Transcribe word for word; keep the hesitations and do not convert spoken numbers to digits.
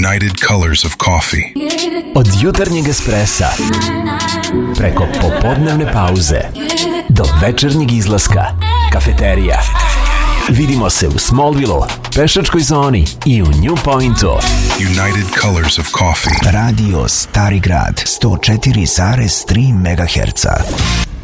United Colors of Coffee. Od jutarnjeg espressa preko popodnevne pauze do večernjeg izlaska, kafeterija. Vidimo se u Smallville-u, pešačkoj zoni i u New Pointu. United Colors of Coffee. Radio Stari Grad sto četiri zarez tri megaherca.